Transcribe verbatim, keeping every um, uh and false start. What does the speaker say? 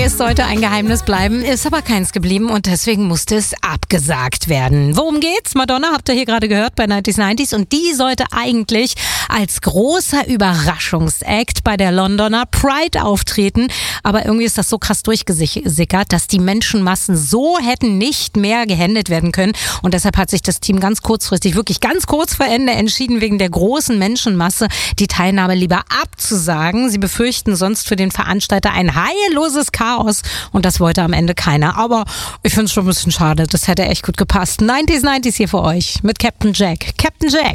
Es sollte ein Geheimnis bleiben, ist aber keins geblieben und deswegen musste es abgesagt werden. Worum geht's? Madonna habt ihr hier gerade gehört bei neunzig neunzig und die sollte eigentlich als großer Überraschungsakt bei der Londoner Pride auftreten. Aber irgendwie ist das so krass durchgesickert, dass die Menschenmassen so hätten nicht mehr gehändet werden können. Und deshalb hat sich das Team ganz kurzfristig, wirklich ganz kurz vor Ende entschieden, wegen der großen Menschenmasse die Teilnahme lieber abzusagen. Sie befürchten sonst für den Veranstalter ein heilloses Chaos und das wollte am Ende keiner. Aber ich finde es schon ein bisschen schade, das hätte echt gut gepasst. neunzig neunzig hier für euch mit Captain Jack. Captain Jack.